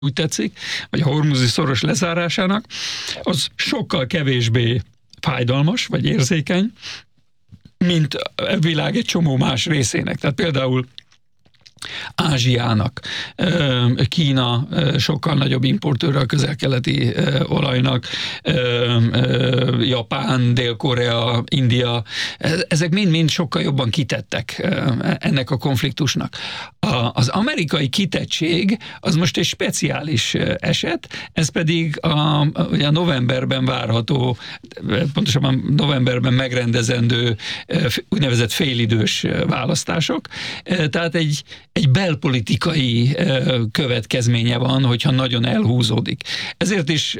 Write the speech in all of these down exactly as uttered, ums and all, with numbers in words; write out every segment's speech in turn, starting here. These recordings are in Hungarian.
úgy tetszik, vagy a hormuzi szoros lezárásának, az sokkal kevésbé fájdalmas, vagy érzékeny, mint a világ egy csomó más részének. Tehát például Ázsiának, Kína sokkal nagyobb importőre a közel-keleti olajnak, Japán, Dél-Korea, India, ezek mind-mind sokkal jobban kitettek ennek a konfliktusnak. Az amerikai kitettség az most egy speciális eset, ez pedig a, ugye a novemberben várható, pontosabban novemberben megrendezendő úgynevezett félidős választások, tehát egy egy belpolitikai következménye van, hogyha nagyon elhúzódik. Ezért is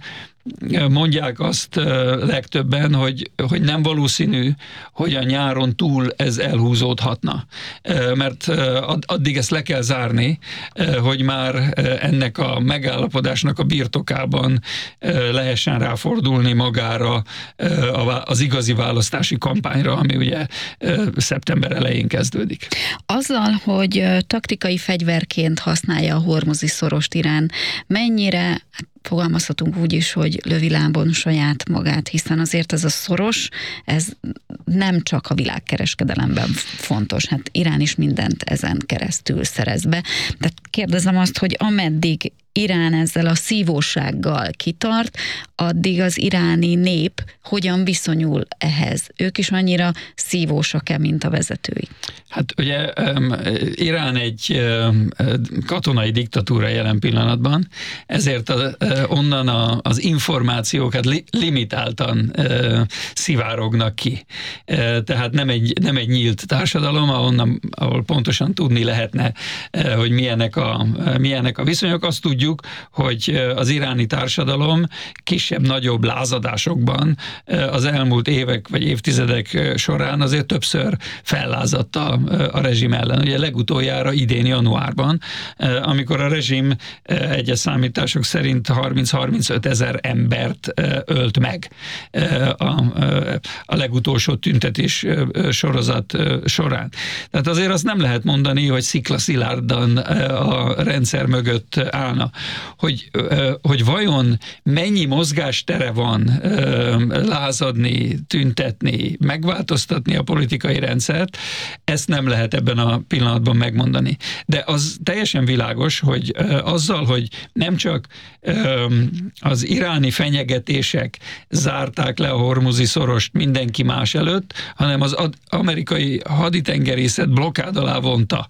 mondják azt legtöbben, hogy, hogy nem valószínű, hogy a nyáron túl ez elhúzódhatna. Mert addig ezt le kell zárni, hogy már ennek a megállapodásnak a birtokában lehessen ráfordulni magára az igazi választási kampányra, ami ugye szeptember elején kezdődik. Azzal, hogy taktikai fegyverként használja a hormuzi szorost Irán, mennyire fogalmazhatunk úgy is, hogy lövi lábon saját magát, hiszen azért ez a szoros, ez nem csak a világkereskedelemben fontos, hát Irán is mindent ezen keresztül szerez be. Tehát kérdezem azt, hogy ameddig Irán ezzel a szívósággal kitart, addig az iráni nép hogyan viszonyul ehhez? Ők is annyira szívósak-e, mint a vezetői? Hát ugye Irán egy katonai diktatúra jelen pillanatban, ezért onnan az információkat limitáltan szivárognak ki. Tehát nem egy, nem egy nyílt társadalom, ahonnan, ahol pontosan tudni lehetne, hogy milyenek a, milyenek a viszonyok. Azt tudjuk, hogy az iráni társadalom kisebb-nagyobb lázadásokban az elmúlt évek vagy évtizedek során azért többször fellázadt a, a rezsim ellen. Ugye legutoljára idén januárban, amikor a rezsim egyes számítások szerint harminc-harmincöt ezer embert ölt meg a, a legutolsó tüntetés sorozat során. Tehát azért azt nem lehet mondani, hogy sziklaszilárdan a rendszer mögött állna. Hogy, hogy vajon mennyi mozgástere van lázadni, tüntetni, megváltoztatni a politikai rendszert, ezt nem lehet ebben a pillanatban megmondani. De az teljesen világos, hogy azzal, hogy nem csak az iráni fenyegetések zárták le a hormuzi szorost mindenki más előtt, hanem az amerikai haditengerészet blokkád alá vonta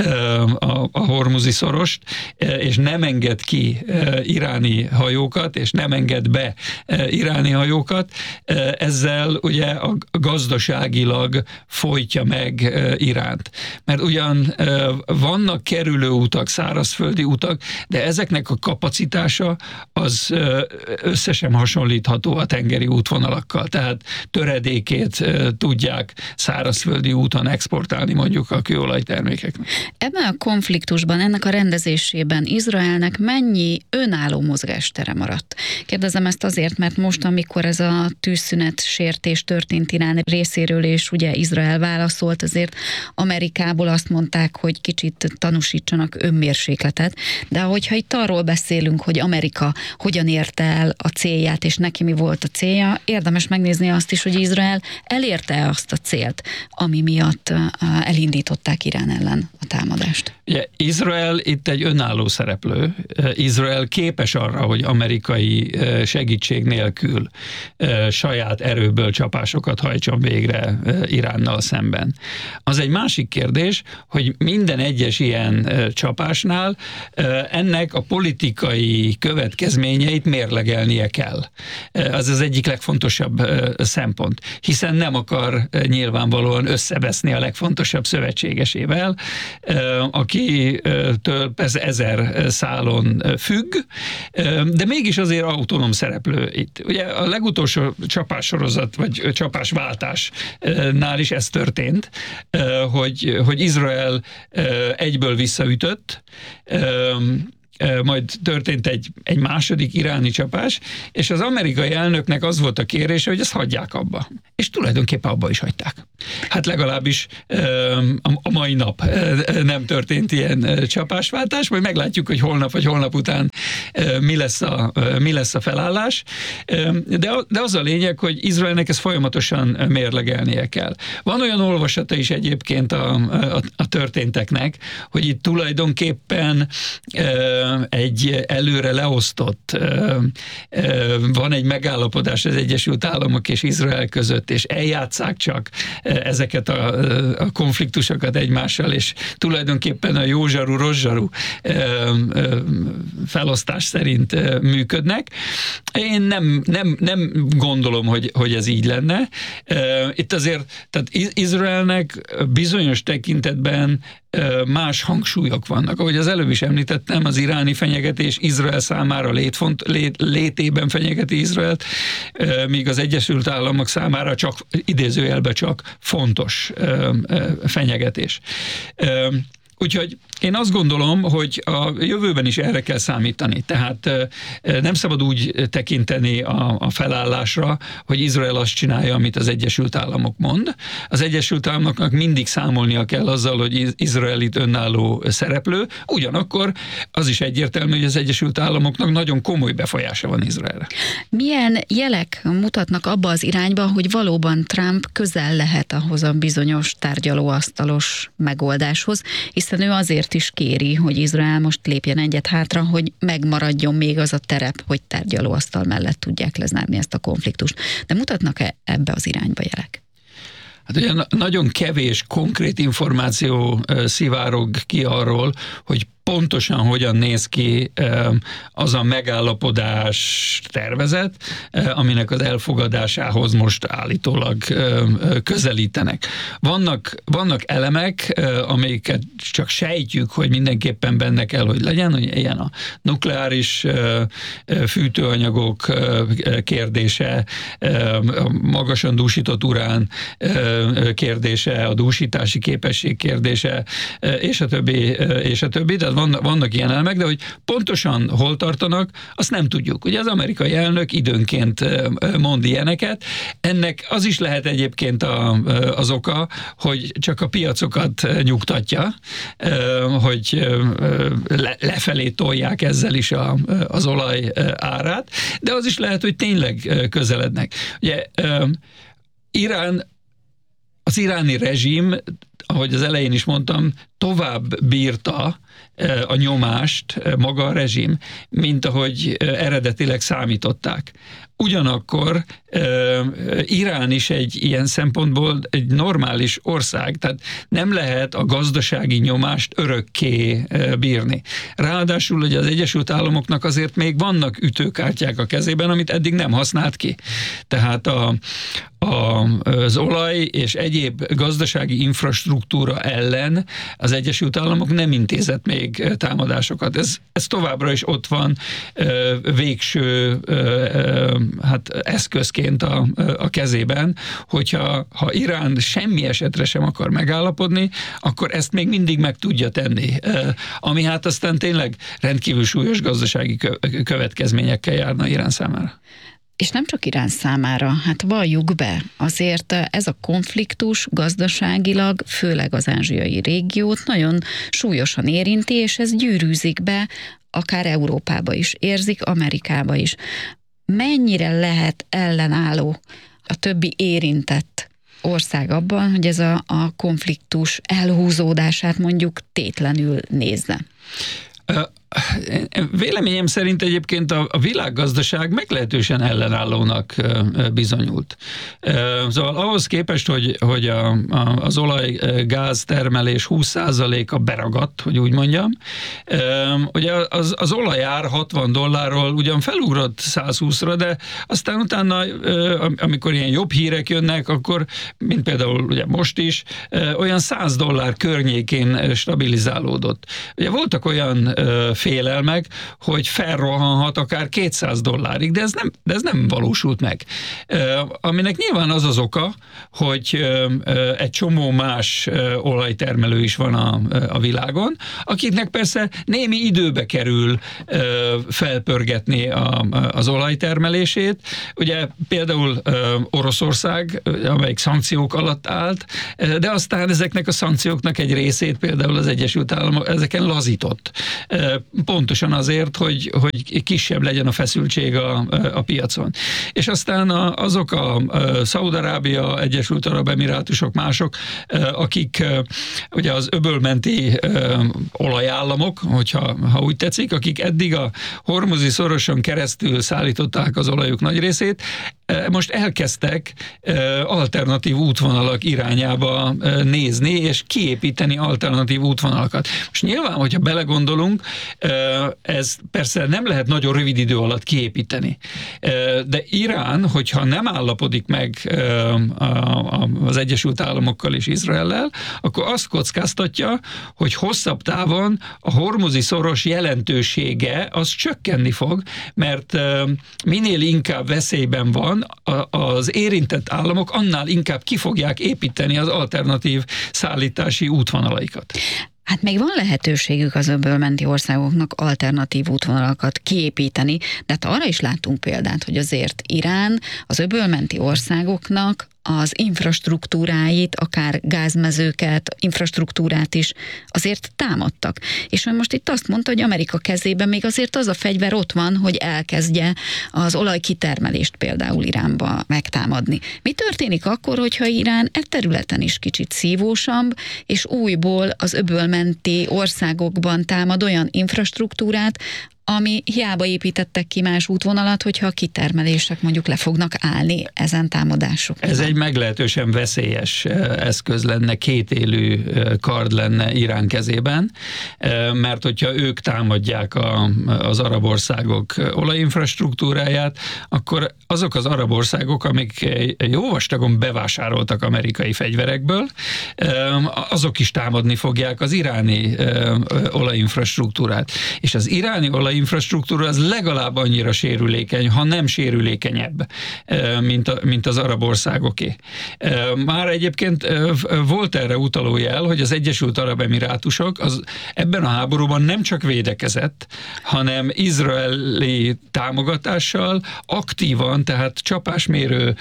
a hormuzi szorost, és nem enged ki iráni hajókat, és nem enged be iráni hajókat, ezzel ugye a gazdaságilag folytja meg Iránt. Mert ugyan vannak kerülő utak, szárazföldi utak, de ezeknek a kapacitása az össze sem hasonlítható a tengeri útvonalakkal. Tehát töredékét tudják szárazföldi úton exportálni mondjuk a kőolajtermékeknek. Ebben a konfliktusban, ennek a rendezésében Izraelnek mennyi önálló mozgástere maradt? Kérdezem ezt azért, mert most, amikor ez a tűzszünet sértés történt Irán részéről, és ugye Izrael válaszolt, azért Amerikából azt mondták, hogy kicsit tanúsítsanak önmérsékletet, de hogyha itt arról beszélünk, hogy Amerika hogyan érte el a célját, és neki mi volt a célja, érdemes megnézni azt is, hogy Izrael elérte azt a célt, ami miatt elindították Irán ellen a támadást. Ugye, Izrael itt egy önálló szereplő. Izrael képes arra, hogy amerikai segítség nélkül saját erőből csapásokat hajtson végre Iránnal szemben. Az egy másik kérdés, hogy minden egyes ilyen csapásnál ennek a politikai következményeit mérlegelnie kell. Az az egyik legfontosabb szempont, hiszen nem akar nyilvánvalóan összeveszni a legfontosabb szövetségesével, akitől persze ezer szálon függ, de mégis azért autonóm szereplő itt. Ugye a legutolsó csapássorozat, vagy csapásváltásnál is ez történt, hogy, hogy Izrael egyből visszaütött, majd történt egy, egy második iráni csapás, és az amerikai elnöknek az volt a kérése, hogy ezt hagyják abba. És tulajdonképpen abba is hagyták. Hát legalábbis a mai nap nem történt ilyen csapásváltás, majd meglátjuk, hogy holnap vagy holnap után mi lesz a, mi lesz a felállás. De, de az a lényeg, hogy Izraelnek ezt folyamatosan mérlegelnie kell. Van olyan olvasata is egyébként a, a, a történteknek, hogy itt tulajdonképpen egy előre leosztott, van egy megállapodás az Egyesült Államok és Izrael között, és eljátsszák csak ezeket a, a konfliktusokat egymással, és tulajdonképpen a jó zsaru, rossz zsaru felosztás szerint működnek. Én nem, nem, nem gondolom, hogy, hogy ez így lenne. Itt azért, tehát Izraelnek bizonyos tekintetben más hangsúlyok vannak. Ahogy az előbb is említettem, az iráni fenyegetés Izrael számára létfont, lét, létében fenyegeti Izraelt, míg az Egyesült Államok számára csak idézőjelben csak fontos fenyegetés. Úgyhogy én azt gondolom, hogy a jövőben is erre kell számítani. Tehát nem szabad úgy tekinteni a, a felállásra, hogy Izrael azt csinálja, amit az Egyesült Államok mond. Az Egyesült Államoknak mindig számolnia kell azzal, hogy Izrael itt önálló szereplő, ugyanakkor az is egyértelmű, hogy az Egyesült Államoknak nagyon komoly befolyása van Izraelre. Milyen jelek mutatnak abba az irányba, hogy valóban Trump közel lehet ahhoz a bizonyos tárgyalóasztalos megoldáshoz, hiszen ő azért is kéri, hogy Izrael most lépjen egyet hátra, hogy megmaradjon még az a terep, hogy tárgyalóasztal mellett tudják lezárni ezt a konfliktust. De mutatnak-e ebbe az irányba jelek? Hát ugye nagyon kevés konkrét információ szivárog ki arról, hogy pontosan hogyan néz ki az a megállapodás tervezet, aminek az elfogadásához most állítólag közelítenek. Vannak, vannak elemek, amiket csak sejtjük, hogy mindenképpen benne kell, hogy legyen, hogy ilyen a nukleáris fűtőanyagok kérdése, a magasan dúsított urán kérdése, a dúsítási képesség kérdése, és a többi, és a többi. Tehát vannak, vannak ilyen elemek, de hogy pontosan hol tartanak, azt nem tudjuk. Ugye az amerikai elnök időnként mond ilyeneket. Ennek az is lehet egyébként a, az oka, hogy csak a piacokat nyugtatja, hogy le, lefelé tolják ezzel is a, az olaj árát, de az is lehet, hogy tényleg közelednek. Ugye Irán, az iráni rezsim, ahogy az elején is mondtam, tovább bírta a nyomást maga a rezsim, mint ahogy eredetileg számították. Ugyanakkor Irán is egy ilyen szempontból egy normális ország, tehát nem lehet a gazdasági nyomást örökké bírni. Ráadásul ugye az Egyesült Államoknak azért még vannak ütőkártyák a kezében, amit eddig nem használt ki. Tehát a, a, az olaj és egyéb gazdasági infrastruktúra ellen az Egyesült Államok nem intézett még támadásokat. Ez, ez továbbra is ott van végső hát eszközként a, a kezében, hogyha ha Irán semmi esetre sem akar megállapodni, akkor ezt még mindig meg tudja tenni. Ami hát aztán tényleg rendkívül súlyos gazdasági következményekkel járna Irán számára. És nem csak Irán számára, hát valljuk be, azért ez a konfliktus gazdaságilag, főleg az ázsiai régiót nagyon súlyosan érinti, és ez gyűrűzik be akár Európába is, érzik Amerikába is. Mennyire lehet ellenálló a többi érintett ország abban, hogy ez a, a konfliktus elhúzódását mondjuk tétlenül nézze? Véleményem szerint egyébként a, a világgazdaság meglehetősen ellenállónak bizonyult. Szóval ahhoz képest, hogy, hogy a, a, az olaj-gáz termelés húsz százaléka beragadt, hogy úgy mondjam, ugye az, az olajár hatvan dollárról ugyan felugrott száz húszra, de aztán utána, amikor ilyen jobb hírek jönnek, akkor, mint például ugye most is, olyan száz dollár környékén stabilizálódott. Ugye voltak olyan félelmek, hogy felrohanhat akár kétszáz dollárig, de ez nem, de ez nem valósult meg. Aminek nyilván az az oka, hogy egy csomó más olajtermelő is van a, a világon, akiknek persze némi időbe kerül felpörgetni a, az olajtermelését. Ugye például Oroszország, amelyik szankciók alatt állt, de aztán ezeknek a szankcióknak egy részét például az Egyesült Államok ezeken lazított. Pontosan azért, hogy, hogy kisebb legyen a feszültség a, a piacon. És aztán a, azok a Szaúd-Arábia, Egyesült Arab Emirátusok, mások, akik ugye az öbölmenti olajállamok, hogyha ha úgy tetszik, akik eddig a Hormuzi szoroson keresztül szállították az olajuk nagy részét, most elkezdtek alternatív útvonalak irányába nézni, és kiépíteni alternatív útvonalakat. Most nyilván, hogyha belegondolunk, ez persze nem lehet nagyon rövid idő alatt kiépíteni. De Irán, hogyha nem állapodik meg az Egyesült Államokkal és Izraellel, akkor azt kockáztatja, hogy hosszabb távon a Hormuzi szoros jelentősége az csökkenni fog, mert minél inkább veszélyben van, az érintett államok, annál inkább ki fogják építeni az alternatív szállítási útvonalaikat. Hát még van lehetőségük az öbölmenti országoknak alternatív útvonalakat kiépíteni, de hát arra is láttunk példát, hogy azért Irán az öbölmenti országoknak az infrastruktúráit, akár gázmezőket, infrastruktúrát is azért támadtak. És ön most itt azt mondta, hogy Amerika kezében még azért az a fegyver ott van, hogy elkezdje az olajkitermelést például Iránba megtámadni. Mi történik akkor, hogyha Irán e területen is kicsit szívósabb, és újból az öbölmenti országokban támad olyan infrastruktúrát, ami hiába építettek ki más útvonalat, hogyha a kitermelések mondjuk le fognak állni ezen támadások. Ez egy meglehetősen veszélyes eszköz lenne, kétélű kard lenne Irán kezében, mert hogyha ők támadják a, az arab országok olajinfrastruktúráját, akkor azok az arab országok, amik jó vastagon bevásároltak amerikai fegyverekből, azok is támadni fogják az iráni olajinfrastruktúrát. És az iráni olaj infrastruktúra az legalább annyira sérülékeny, ha nem sérülékenyebb, mint, a, mint az arab országoké. Már egyébként volt erre utaló jel, hogy az Egyesült Arab Emirátusok az ebben a háborúban nem csak védekezett, hanem izraeli támogatással aktívan, tehát csapásmérő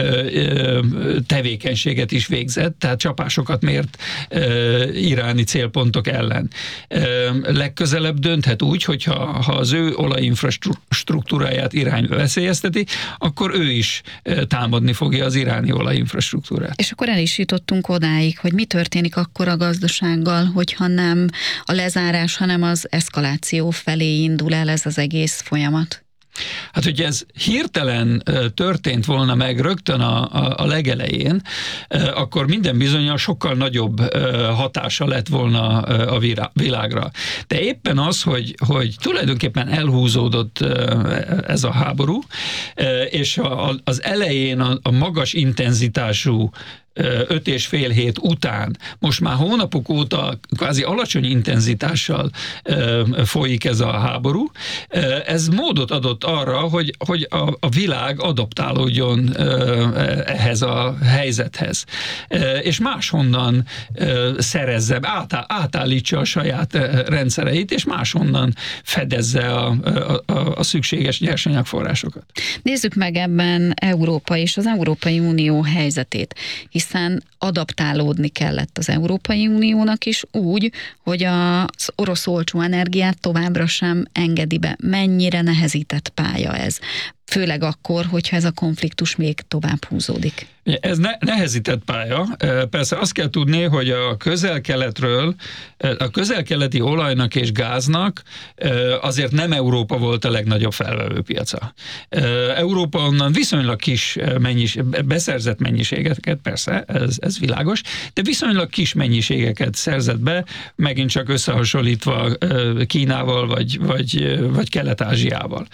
tevékenységet is végzett, tehát csapásokat mért iráni célpontok ellen. Legközelebb dönthet úgy, hogyha ha az ő olajinfrastruktúráját Irán veszélyezteti, akkor ő is támadni fogja az iráni olajinfrastruktúrát. És akkor el is jutottunk odáig, hogy mi történik akkor a gazdasággal, hogyha nem a lezárás, hanem az eszkaláció felé indul el ez az egész folyamat? Hát, hogy ez hirtelen történt volna meg rögtön a, a, a legelején, akkor minden bizonnyal sokkal nagyobb hatása lett volna a világra. De éppen az, hogy, hogy tulajdonképpen elhúzódott ez a háború, és az elején a, a magas intenzitású öt és fél hét után, most már hónapok óta kvázi alacsony intenzitással folyik ez a háború, ez módot adott arra, hogy, hogy a, a világ adaptálódjon ehhez a helyzethez. És máshonnan szerezze, átá, átállítsa a saját rendszereit, és máshonnan fedezze a, a, a szükséges nyersanyagforrásokat. Nézzük meg ebben Európa és az Európai Unió helyzetét, hiszen adaptálódni kellett az Európai Uniónak is úgy, hogy az orosz olcsó energiát továbbra sem engedi be. Mennyire nehezített pálya ez? Főleg akkor, hogyha ez a konfliktus még tovább húzódik. Ez ne, nehezített pálya. Persze azt kell tudni, hogy a közel-keletről, a közel-keleti olajnak és gáznak azért nem Európa volt a legnagyobb felvevő piaca. Európa onnan viszonylag kis mennyis, beszerzett mennyiségeket, persze, ez, ez világos, de viszonylag kis mennyiségeket szerzett be, megint csak összehasonlítva Kínával vagy, vagy, vagy Kelet-Ázsiával.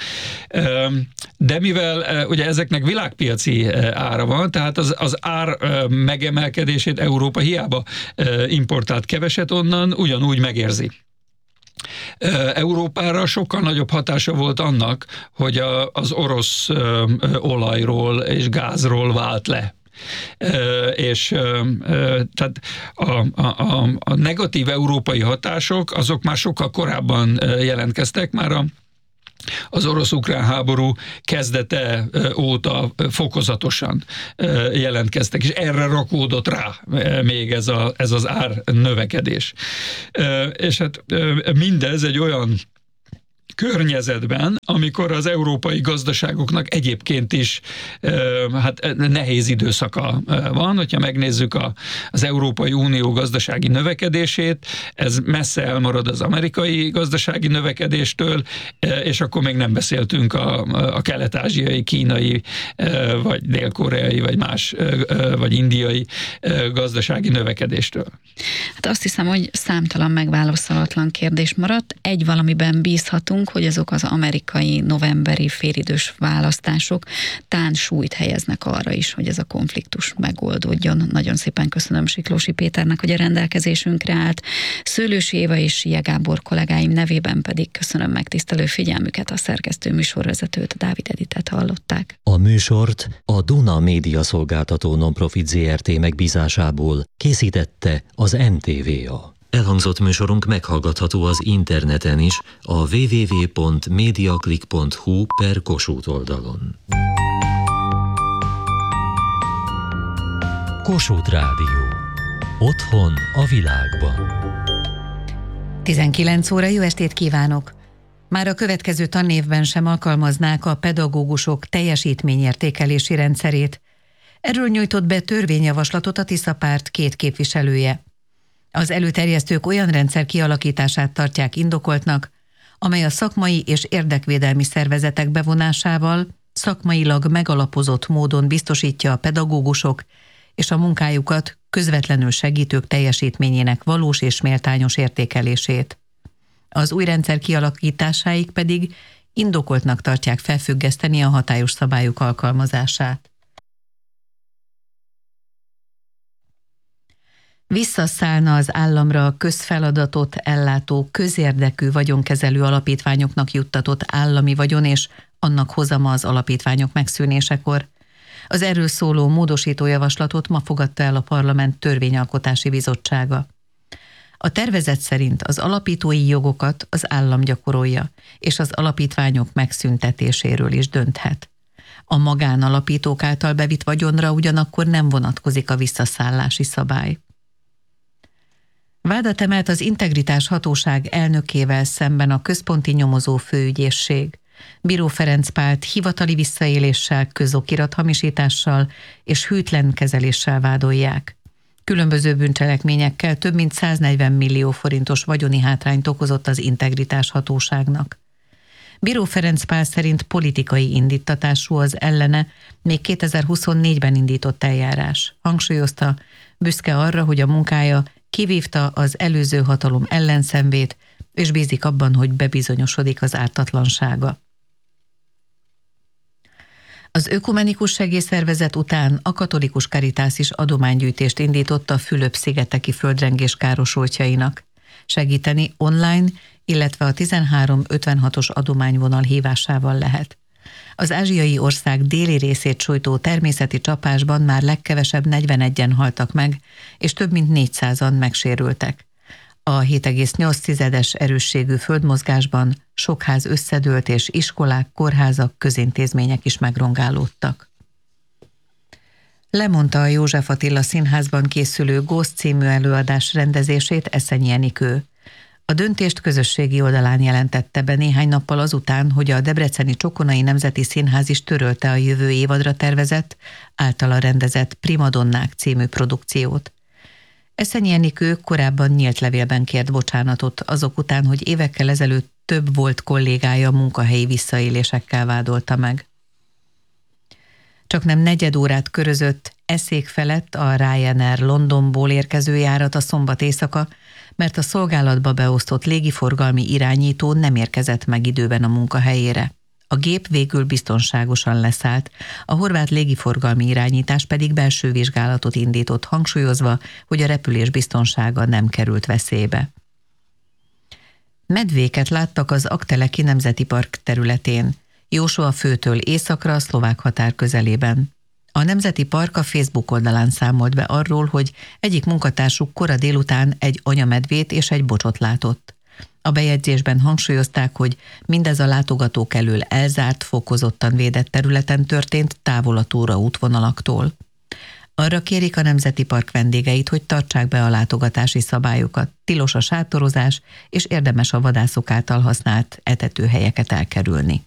De mivel ugye ezeknek világpiaci ára van, tehát az, az ár megemelkedését Európa hiába importált keveset onnan, ugyanúgy megérzi. Európára sokkal nagyobb hatása volt annak, hogy a, az orosz olajról és gázról vált le. És tehát a, a, a negatív európai hatások azok már sokkal korábban jelentkeztek, már a az orosz-ukrán háború kezdete óta fokozatosan jelentkeztek, és erre rakódott rá még ez, a, ez az ár növekedés. És hát mindez egy olyan környezetben, amikor az európai gazdaságoknak egyébként is hát nehéz időszaka van. Hogyha megnézzük a, az Európai Unió gazdasági növekedését, ez messze elmarad az amerikai gazdasági növekedéstől, és akkor még nem beszéltünk a, a kelet-ázsiai, kínai, vagy dél-koreai, vagy más, vagy indiai gazdasági növekedéstől. Hát azt hiszem, hogy számtalan megválaszolatlan kérdés maradt. Egy valamiben bízhatunk, hogy azok az amerikai novemberi félidős választások tán súlyt helyeznek arra is, hogy ez a konfliktus megoldódjon. Nagyon szépen köszönöm Siklósi Péternek, hogy a rendelkezésünkre állt. Szőlősi Éva és Sia Gábor kollégáim nevében pedig köszönöm megtisztelő figyelmüket, a szerkesztő műsorvezetőt, Dávid Editet hallották. A műsort a Duna Média Szolgáltató Nonprofit zé er té megbízásából készítette az em té vé á. Elhangzott műsorunk meghallgatható az interneten is a double-u double-u double-u pont mediaclick pont hu per Kossuth oldalon. Kossuth Rádió. Otthon a világban. tizenkilenc óra, jó estét kívánok! Már a következő tanévben sem alkalmaznák a pedagógusok teljesítményértékelési rendszerét. Erről nyújtott be törvényjavaslatot a Tisza párt két képviselője. Az előterjesztők olyan rendszer kialakítását tartják indokoltnak, amely a szakmai és érdekvédelmi szervezetek bevonásával szakmailag megalapozott módon biztosítja a pedagógusok és a munkájukat közvetlenül segítők teljesítményének valós és méltányos értékelését. Az új rendszer kialakításáig pedig indokoltnak tartják felfüggeszteni a hatályos szabályok alkalmazását. Visszaszállna az államra a közfeladatot ellátó közérdekű vagyonkezelő alapítványoknak juttatott állami vagyon és annak hozama az alapítványok megszűnésekor. Az erről szóló módosító javaslatot ma fogadta el a Parlament Törvényalkotási Bizottsága. A tervezet szerint az alapítói jogokat az állam gyakorolja, és az alapítványok megszüntetéséről is dönthet. A magánalapítók által bevitt vagyonra ugyanakkor nem vonatkozik a visszaszállási szabály. Vádat emelt az Integritás Hatóság elnökével szemben a Központi Nyomozó Főügyészség. Bíró Ferenc Pált hivatali visszaéléssel, közokirathamisítással és hűtlen kezeléssel vádolják. Különböző bűncselekményekkel több mint száznegyven millió forintos vagyoni hátrányt okozott az Integritás Hatóságnak. Bíró Ferenc Pál szerint politikai indítatású az ellene még kétezer-huszonnégyben indított eljárás. Hangsúlyozta, büszke arra, hogy a munkája kivívta az előző hatalom ellenszenvét, és bízik abban, hogy bebizonyosodik az ártatlansága. Az Ökumenikus Segélyszervezet után a Katolikus Caritas is adománygyűjtést indított a Fülöp-szigeteki földrengés károsultjainak. Segíteni online, illetve a tizenhárom ötvenhatos adományvonal hívásával lehet. Az ázsiai ország déli részét sújtó természeti csapásban már legkevesebb negyvenegyen haltak meg, és több mint négyszázan megsérültek. A hét egész nyolc erősségű földmozgásban sok ház összedőlt, és iskolák, kórházak, közintézmények is megrongálódtak. Lemondta a József Attila Színházban készülő Ghost című előadás rendezését Eszenyi Enikő. A döntést közösségi oldalán jelentette be néhány nappal azután, hogy a debreceni Csokonai Nemzeti Színház is törölte a jövő évadra tervezett, általa rendezett Primadonnák című produkciót. Eszenyi Enikő korábban nyílt levélben kért bocsánatot azok után, hogy évekkel ezelőtt több volt kollégája munkahelyi visszaélésekkel vádolta meg. Csaknem negyed órát körözött Eszék felett a Ryanair Londonból érkező járat a szombat éjszaka, mert a szolgálatba beosztott légiforgalmi irányító nem érkezett meg időben a munkahelyére. A gép végül biztonságosan leszállt, a horvát légiforgalmi irányítás pedig belső vizsgálatot indított, hangsúlyozva, hogy a repülés biztonsága nem került veszélybe. medvéket láttak az Aggteleki Nemzeti Park területén, Jósua főtől északra a szlovák határ közelében. A Nemzeti Park a Facebook oldalán számolt be arról, hogy egyik munkatársuk kora délután egy anyamedvét és egy bocsot látott. A bejegyzésben hangsúlyozták, hogy mindez a látogatók elől elzárt, fokozottan védett területen történt, távol a túraútvonalaktól. Arra kérik a Nemzeti Park vendégeit, hogy tartsák be a látogatási szabályokat, tilos a sátorozás, és érdemes a vadászok által használt etetőhelyeket elkerülni.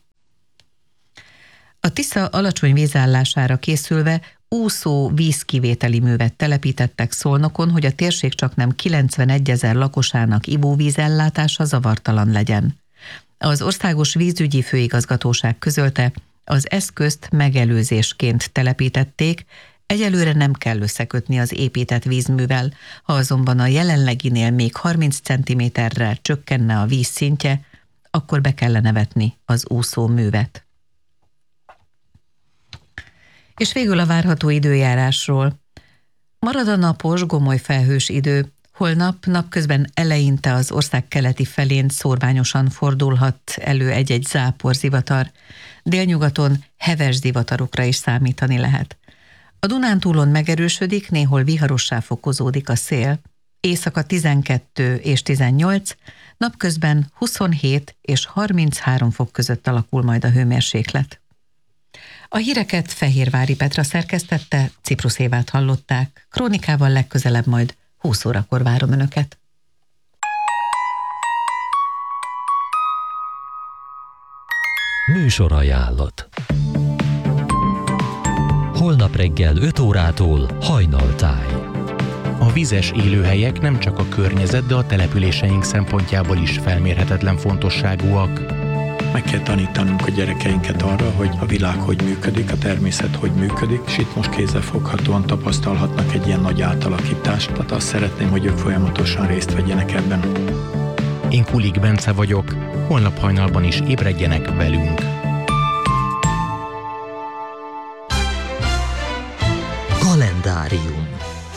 A Tisza alacsony vízállására készülve úszó vízkivételi művet telepítettek Szolnokon, hogy a térség csaknem kilencvenegyezer lakosának ivóvízellátása zavartalan legyen. Az Országos Vízügyi Főigazgatóság közölte, az eszközt megelőzésként telepítették, egyelőre nem kell összekötni az épített vízművel, ha azonban a jelenleginél még harminc centiméterrel csökkenne a víz szintje, akkor be kellene vetni az úszó művet. És végül a várható időjárásról. Marad a napos, gomoly felhős idő. Holnap napközben eleinte az ország keleti felén szórványosan fordulhat elő egy-egy zápor zivatar. Délnyugaton heves zivatarokra is számítani lehet. A Dunántúlon megerősödik, néhol viharossá fokozódik a szél. Éjszaka tizenkettő és tizennyolc, napközben huszonhét és harminchárom fok között alakul majd a hőmérséklet. A híreket Fehérvári Petra szerkesztette, Ciprus Évát hallották. Krónikával legközelebb majd húsz órakor várom Önöket. Műsorajánlat. Holnap reggel öt órától Hajnaltáj. A vizes élőhelyek nem csak a környezet, de a településeink szempontjából is felmérhetetlen fontosságúak. Meg kell tanítanunk a gyerekeinket arra, hogy a világ hogy működik, a természet hogy működik, és itt most kézzelfoghatóan tapasztalhatnak egy ilyen nagy átalakítást. Tehát azt szeretném, hogy ők folyamatosan részt vegyenek ebben. Én Kulik Bence vagyok, holnap hajnalban is ébredjenek velünk. Kalendárium.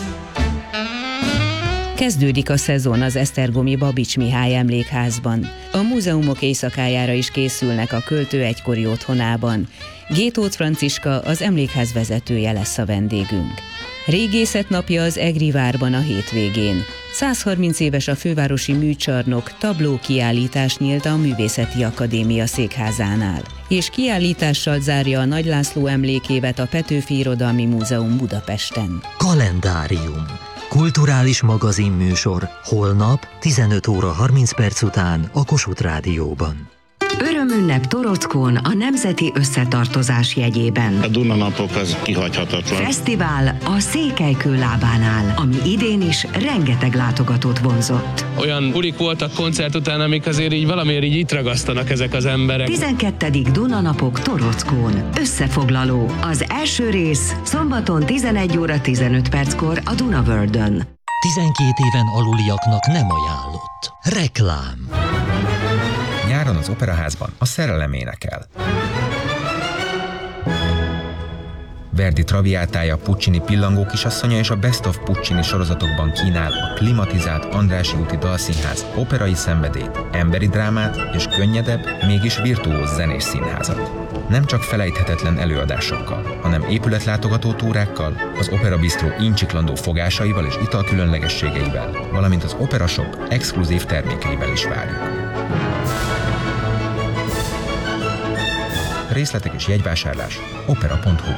Kezdődik a szezon az esztergomi Babics Mihály emlékházban. A múzeumok éjszakájára is készülnek a költő egykori otthonában. Gétót Franciska, az emlékház vezetője lesz a vendégünk. Régészet napja az Egri várban a hétvégén. százharminc éves a fővárosi műcsarnok, tabló kiállítás nyílt a Művészeti Akadémia székházánál. És kiállítással zárja a Nagy László emlékévet a Petőfi Irodalmi Múzeum Budapesten. Kalendárium. Kulturális magazinműsor holnap tizenöt óra harminc perc után a Kossuth Rádióban. Örömünnep Torockón a Nemzeti Összetartozás jegyében. A Dunanapok az kihagyhatatlan. Fesztivál a Székelykő lábánál, ami idén is rengeteg látogatót vonzott. Olyan bulik voltak koncert után, amik azért így valamiért így itt ragasztanak ezek az emberek. tizenkettedik Dunanapok Torockón. Összefoglaló. Az első rész szombaton tizenegy óra tizenöt perckor a Dunavördön. tizenkét éven aluliaknak nem ajánlott. Reklám. Nyáron az Operaházban a szerelem énekel. Verdi Traviátája, Puccini Pillangó kisasszonya és a Best of Puccini sorozatokban kínál a klimatizált Andrássy úti Dalszínház operai szenvedélyt, emberi drámát és könnyedebb, mégis virtuóz zenés színházat. Nem csak felejthetetlen előadásokkal, hanem épületlátogató túrákkal, az Opera Bistro incsiklandó fogásaival és italkülönlegességeivel, valamint az Opera Shop exkluzív termékeivel is várjuk. Részletek és jegyvásárlás opera pont hu.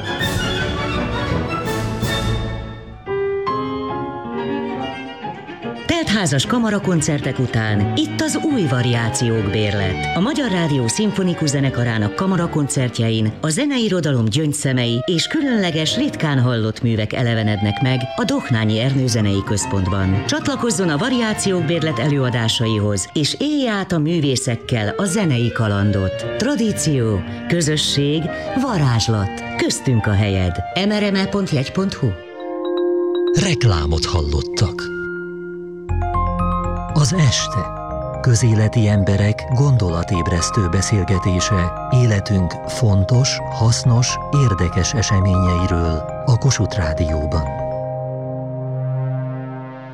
Teltházas kamarakoncertek után itt az új variációk bérlet. A Magyar Rádió Szimfonikus Zenekarának kamarakoncertjein a zeneirodalom gyöngyszemei és különleges, ritkán hallott művek elevenednek meg a Dohnányi Ernő Zenei Központban. Csatlakozzon a variációk bérlet előadásaihoz, és élje át a művészekkel a zenei kalandot. Tradíció, közösség, varázslat. Köztünk a helyed. em er em e pont jegy pont hu. Reklámot hallottak. Az este. Közéleti emberek gondolatébresztő beszélgetése életünk fontos, hasznos, érdekes eseményeiről a Kossuth Rádióban.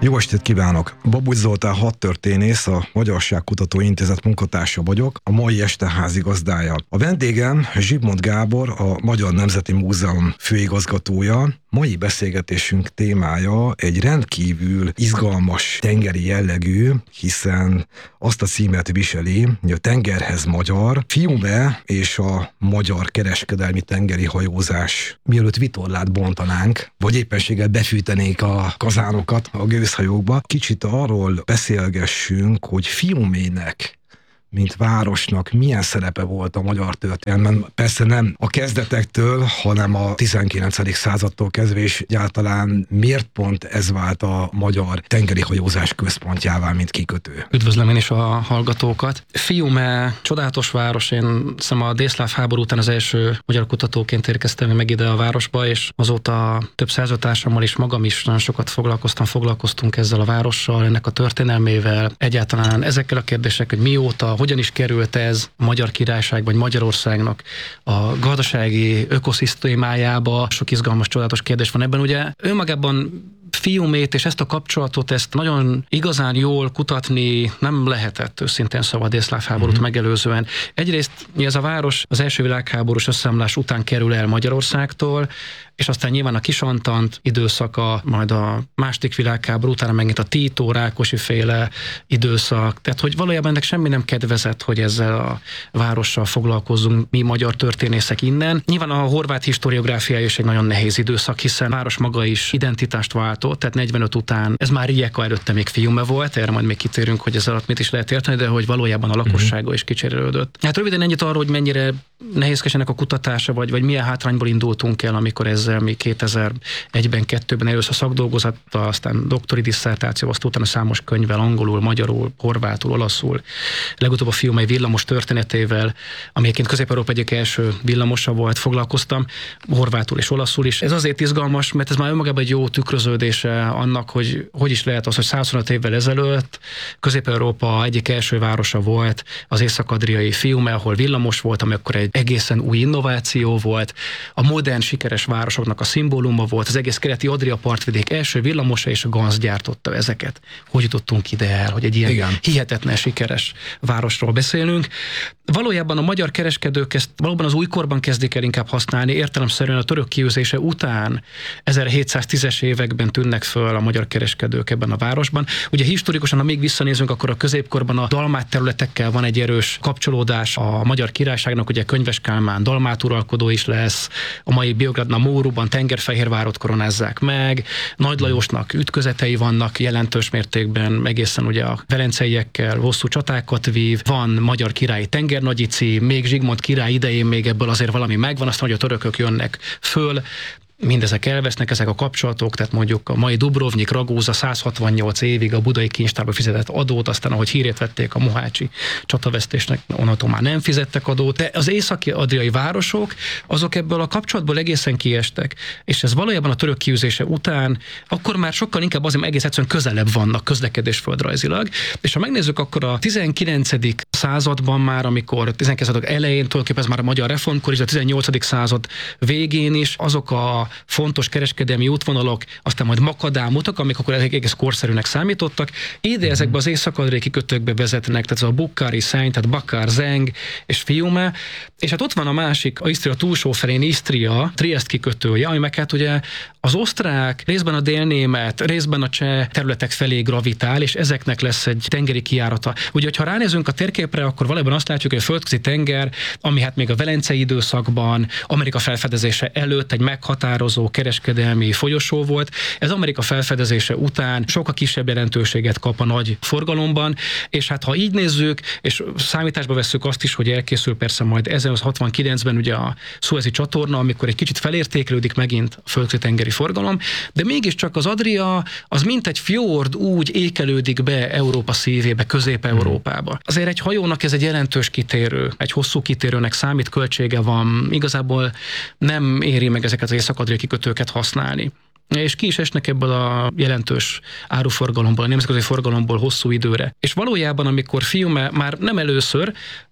Jó estét kívánok! Babucs Zoltán hadtörténész, a Magyarságkutató Intézet munkatársa vagyok, a mai este házigazdája. A vendégem Zsigmond Gábor, a Magyar Nemzeti Múzeum főigazgatója. Mai beszélgetésünk témája egy rendkívül izgalmas tengeri jellegű, hiszen azt a címet viseli, hogy a tengerhez magyar, Fiume és a magyar kereskedelmi tengeri hajózás. Mielőtt vitorlát bontanánk, vagy éppenséggel befűtenénk a kazánokat a gőzhajókba, kicsit arról beszélgessünk, hogy Fiumének, mint városnak milyen szerepe volt a magyar történelemben. Persze nem a kezdetektől, hanem a tizenkilencedik századtól kezdve, és egyáltalán miért pont ez vált a magyar tengeri hajózás központjává, mint kikötő. Üdvözlöm én is a hallgatókat. Fiume csodálatos város, én hiszem a délszláv háború után az első magyar kutatóként érkeztem meg ide a városba, és azóta több szerzőtársammal is magam is nagyon sokat foglalkoztam, foglalkoztunk ezzel a várossal, ennek a történelmével, egyáltalán ezekkel a kérdések, hogy mióta, hogyan is került ez a Magyar Királyság vagy Magyarországnak a gazdasági ökoszisztémájába. Sok izgalmas, csodálatos kérdés van ebben. Ugye önmagában Fiumét és ezt a kapcsolatot, ezt nagyon igazán jól kutatni nem lehetett, őszintén szóval a délszláv háborút uh-huh. megelőzően. Egyrészt mi ez a város az első világháborús összeomlás után kerül el Magyarországtól, és aztán nyilván a Kisantant időszaka, majd a második világháború utána megint a Tito, Rákosi féle időszak. Tehát, hogy valójában ennek semmi nem kedvezett, hogy ezzel a várossal foglalkozzunk mi magyar történészek innen. Nyilván a horvát historiográfiája is egy nagyon nehéz időszak, hiszen a város maga is identitást váltott, tehát negyvenöt után, ez már Rijeka, előtte még Fiume volt, erre majd még kitérünk, hogy ez alatt mit is lehet érteni, de hogy valójában a lakossága uh-huh. is kicserélődött. Hát röviden ennyit arról, hogy mennyire nehézkes ennek a kutatása, vagy, vagy milyen hátrányból indultunk el, amikor ezzel mi kétezer-egyben, kettőben először szakdolgozattal, aztán doktori disszertáció, azt utána számos könyvvel, angolul, magyarul, horvátul, olaszul, legutóbb a Fiume villamos történetével, ami egyébként Közép-Európa egyik első villamosa volt, foglalkoztam, horvátul és olaszul is. Ez azért izgalmas, mert ez már önmagában egy jó tükröződése annak, hogy hogy is lehet az, hogy százhuszonöt évvel ezelőtt Közép-Európa egyik első városa volt az észak-adriai Fiume, ahol villamos volt, ami akkor egy egészen új innováció volt, a modern, sikeres városoknak a szimbóluma volt, az egész keleti Adria partvidék első villamosa, és a Ganz gyártotta ezeket. Hogy jutottunk ide el, hogy egy ilyen Igen. hihetetlen sikeres városról beszélünk. Valójában a magyar kereskedők ezt valóban az újkorban kezdik el inkább használni, értelemszerűen a török kiűzése után ezerhétszáztízes években tűnnek föl a magyar kereskedők ebben a városban. Ugye historikusan, ha még visszanézünk, akkor a középkorban a dalmát területekkel van egy erős kapcsolódás a Magyar Királyságnak, ugye Könyves Kálmán dalmát uralkodó is lesz, a mai Biogradna Móruban Tengerfehérvárot koronázzák meg, Nagy Lajosnak ütközetei vannak jelentős mértékben, egészen ugye a velenceiekkel hosszú csatákat vív, van magyar királyi tengernagyici, még Zsigmond király idején még ebből azért valami megvan, aztán, hogy a törökök jönnek föl, mindezek elvesznek, ezek a kapcsolatok, tehát mondjuk a mai Dubrovnik, Ragúza száz hatvannyolc évig a budai kincstárba fizetett adót, aztán ahogy hírét vették a mohácsi csatavesztésnek, onnantól már nem fizettek adót, de az északi-adriai városok, azok ebből a kapcsolatból egészen kiestek, és ez valójában a török kiűzése után, akkor már sokkal inkább azért egész egyszerűen közelebb vannak közlekedésföldrajzilag, és ha megnézzük, akkor a tizenkilencedik században már, amikor tizenkilencedik század elején, tulajdonképpen ez már a magyar reformkor is, a tizennyolcadik század végén is, azok a fontos kereskedelmi útvonalak, aztán majd makadám-utak, amik akkor egész korszerűnek számítottak. Ide ezekbe az észak-adriai kikötőkbe vezetnek, tehát az a Bukhari, Szeiny, tehát Bakár, Zeng és Fiume, és hát ott van a másik, a Isztria túlsó felén Isztria, Triest kikötője, ami meg hát ugye az osztrák, részben a délnémet, részben a cseh területek felé gravitál, és ezeknek lesz egy tengeri kijárata. Ugye, ha ránézünk a térképre, akkor valójában azt látjuk, hogy a földközi tenger, ami hát még a velencei időszakban, Amerika felfedezése előtt egy meghatározó kereskedelmi folyosó volt. Ez Amerika felfedezése után sokkal kisebb jelentőséget kap a nagy forgalomban, és hát ha így nézzük, és számításba vesszük azt is, hogy elkészül persze majd ezernyolcszázhatvankilencben ugye a Szuezi csatorna, amikor egy kicsit felértékelődik megint a földközi tengeri forgalom, de mégiscsak az Adria az mint egy fjord úgy ékelődik be Európa szívébe, Közép-Európába. Azért egy hajónak ez egy jelentős kitérő, egy hosszú kitérőnek számít, költsége van, igazából nem éri meg ezeket az észak-adriai kikötőket használni. És ki is esnek ebből a jelentős áruforgalomból, a nemzetközi forgalomból hosszú időre. És valójában, amikor Fiume már nem először,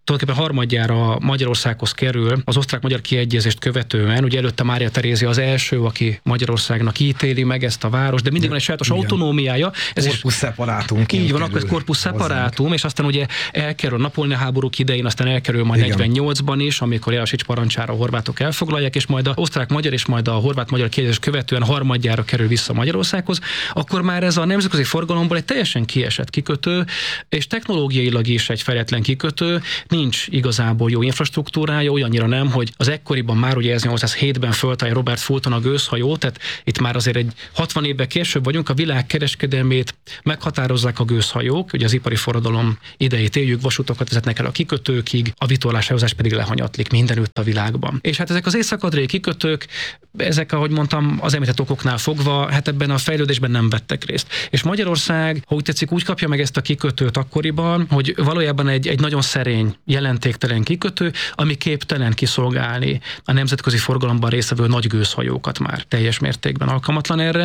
tulajdonképpen harmadjára Magyarországhoz kerül az osztrák-magyar kiegyezést követően. Ugye előtte Mária Terézia az első, aki Magyarországnak ítéli meg ezt a város, de mindig van egy sajátos autonómiája. Ez corpus separatum. Így van, akkor ez corpus separatum, és aztán ugye elkerül a Napóleon háborúk idején, aztán elkerül majd negyvennyolcban is, amikor Jellasics parancsára a horvátok elfoglalják, és majd a osztrák-magyar és majd a horvát-magyar kiegyezés követően harmadjára kerül vissza Magyarországhoz, akkor már ez a nemzetközi forgalomból egy teljesen kiesett kikötő, és technológiailag is egy fejletlen kikötő, nincs igazából jó infrastruktúrája, olyannyira nem, hogy az ekkoriban már ugye ezernyolcszázhétben föltalálja Robert Fulton a gőzhajót, tehát itt már azért egy hatvan évvel később vagyunk, a világ kereskedelmét meghatározzák a gőzhajók, ugye az ipari forradalom idejét éljük, vasutakat vezetnek el a kikötőkig, a vitorláshajózás pedig lehanyatlik mindenütt a világban. És hát ezek az észak-adriai kikötők, ezek, ahogy mondtam, az említett okoknál fogva, hát ebben a fejlődésben nem vettek részt. És Magyarország, ha úgy tetszik, úgy kapja meg ezt a kikötőt akkoriban, hogy valójában egy, egy nagyon szerény, jelentéktelen kikötő, ami képtelen kiszolgálni a nemzetközi forgalomban résztvevő nagy gőzhajókat már teljes mértékben alkalmatlan erre.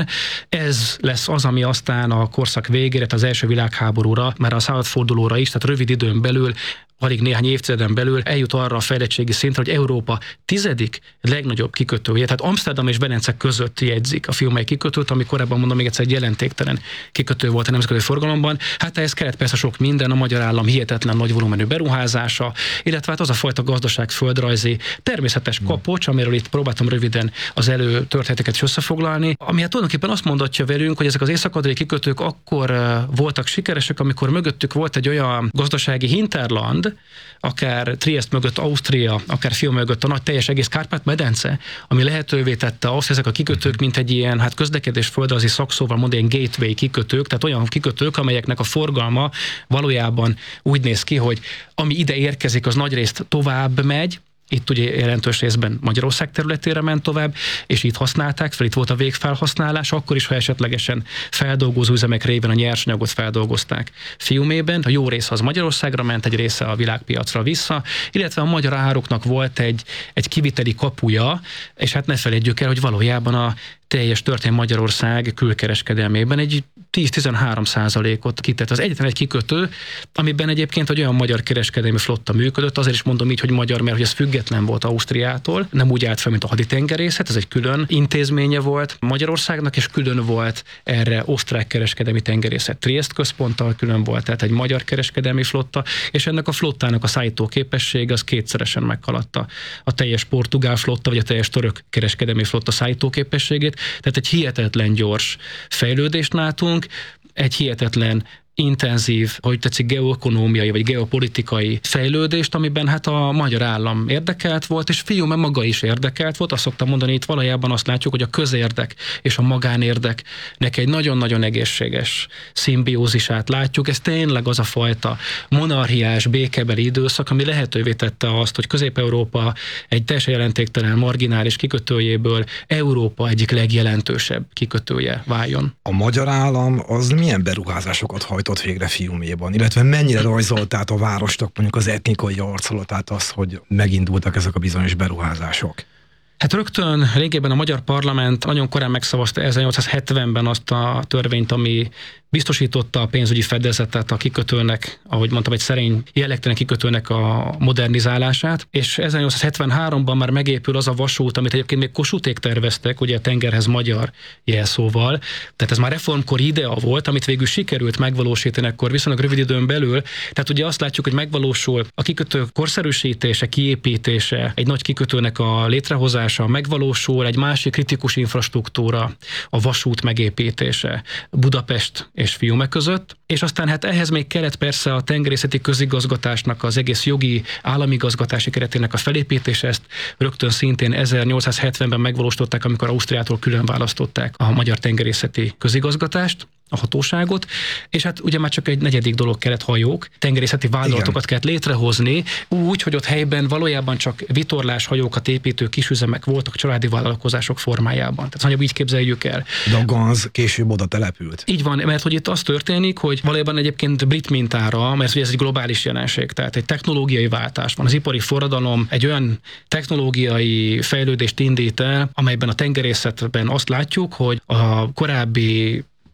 Ez lesz az, ami aztán a korszak végére, az első világháborúra, már a századfordulóra is, tehát rövid időn belül, alig néhány évtizeden belül eljut arra a fejlettségi szintre, hogy Európa tizedik legnagyobb kikötője. Tehát Amsterdam és Velence között jegyzik a Fiumei kikötőt, ami korábban mondom még egyszer egy jelentéktelen kikötő volt a nemzetközi forgalomban. Hát ehhez kellett persze sok minden, a magyar állam hihetetlen nagy volumenű beruházása, illetve hát az a fajta gazdaságföldrajzi természetes kapocs, amiről itt próbáltam röviden az előtörténeteket is összefoglalni, ami hát tulajdonképpen azt mondatja velünk, hogy ezek az észak-adriai kikötők akkor voltak sikeresek, amikor mögöttük volt egy olyan gazdasági hinterland, akár Triest mögött Ausztria, akár Fiume mögött a nagy teljes egész Kárpát-medence, ami lehetővé tette azt, hogy ezek a kikötők, mint egy ilyen hát közlekedés földrajzi szakszóval mondja, ilyen gateway kikötők, tehát olyan kikötők, amelyeknek a forgalma valójában úgy néz ki, hogy ami ide érkezik, az nagyrészt tovább megy, itt ugye jelentős részben Magyarország területére ment tovább, és itt használták fel, itt volt a végfelhasználás, akkor is, ha esetlegesen feldolgozó üzemek révén a nyersanyagot feldolgozták Fiumében, a jó része az Magyarországra ment, egy része a világpiacra vissza, illetve a magyar ároknak volt egy, egy kiviteli kapuja, és hát ne felejtjük el, hogy valójában a teljes történet Magyarország külkereskedelmében egy tíz-tizenhárom százalékot kitett. Az egyetlen egy kikötő, amiben egyébként egy olyan magyar kereskedelmi flotta működött, azért is mondom így, hogy magyar, mert hogy ez független volt Ausztriától, nem úgy állt fel, mint a haditengerészet, ez egy külön intézménye volt Magyarországnak, és külön volt erre osztrák kereskedelmi tengerészet Triest központtal, külön volt, tehát egy magyar kereskedelmi flotta, és ennek a flottának a szállító képessége az kétszeresen meghaladta a teljes portugál flotta, vagy a teljes török kereskedelmi flotta szállító képességét. Tehát egy hihetetlen gyors fejlődést látunk, egy hihetetlen intenzív, hogy tetszik, geoekonómiai vagy geopolitikai fejlődést, amiben hát a magyar állam érdekelt volt, és Fiume maga is érdekelt volt. Azt szoktam mondani, itt valójában azt látjuk, hogy a közérdek és a magánérdeknek egy nagyon-nagyon egészséges szimbiózisát látjuk. Ez tényleg az a fajta monarchiás, békebeli időszak, ami lehetővé tette azt, hogy Közép-Európa egy teljesen jelentéktelen marginális kikötőjéből Európa egyik legjelentősebb kikötője váljon. A magyar állam az milyen beruházásokat hajt ott végre Fiuméban, illetve mennyire rajzolt át a városnak mondjuk az etnikai arcolatát az, hogy megindultak ezek a bizonyos beruházások? Hát rögtön régében a magyar parlament nagyon korán megszavazta ezernyolcszázhetvenben azt a törvényt, ami biztosította a pénzügyi fedezetet a kikötőnek, ahogy mondtam, egy szerény jellegtelen kikötőnek a modernizálását, és ezernyolcszázhetvenháromban már megépül az a vasút, amit egyébként még Kossuthték terveztek, ugye a tengerhez magyar jelszóval, tehát ez már reformkor idea volt, amit végül sikerült megvalósítani akkor viszonylag rövid időn belül, tehát ugye azt látjuk, hogy megvalósul a kikötő korszerűsítése, kiépítése, egy nagy kikötőnek a létrehozása, megvalósul egy másik kritikus infrastruktúra, a vasút megépítése, Budapest és Fiume között, és aztán hát ehhez még kellett persze a tengerészeti közigazgatásnak, az egész jogi államigazgatási keretének a felépítése, ezt rögtön szintén ezernyolcszázhetvenben megvalósították, amikor Ausztriától külön választották a magyar tengerészeti közigazgatást, a hatóságot, és hát ugye már csak egy negyedik dolog kellett, hajók, tengerészeti vállalatokat kellett létrehozni, úgy, hogy ott helyben valójában csak vitorlás hajókat építő kisüzemek voltak családi vállalkozások formájában. Tehát nagyobb így képzeljük el. De a Ganz később oda települt. Így van, mert hogy itt az történik, hogy valójában egyébként brit mintára, mert ugye ez egy globális jelenség, tehát egy technológiai váltás van. Az ipari forradalom egy olyan technológiai fejlődést indít el, amelyben a tengerészetben azt látjuk, hogy a korábbi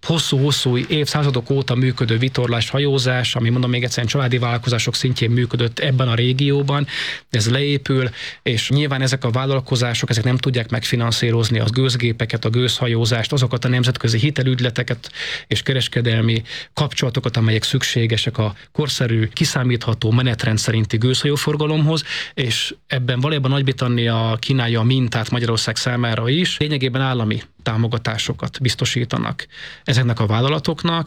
hosszú-hosszú évszázadok óta működő vitorlás hajózás, ami mondom még egyszerűen családi vállalkozások szintjén működött ebben a régióban, ez leépül, és nyilván ezek a vállalkozások ezek nem tudják megfinanszírozni a gőzgépeket, a gőzhajózást, azokat a nemzetközi hitelügyleteket és kereskedelmi kapcsolatokat, amelyek szükségesek a korszerű, kiszámítható menetrend szerinti gőzhajóforgalomhoz, és ebben valójában Nagy-Britannia kínálja a mintát Magyarország számára is, lényegében állami támogatásokat biztosítanak ezeknek a vállalatoknak,